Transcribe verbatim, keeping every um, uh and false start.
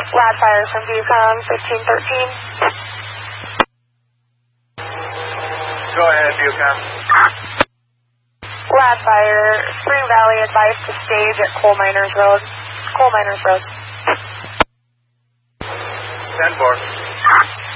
Ladfire from Viewcom fifteen thirteen. Go ahead, Viewcom. Ladfire, Spring Valley advised to stage at Coal Miners Road. Coal Miners Road. ten four.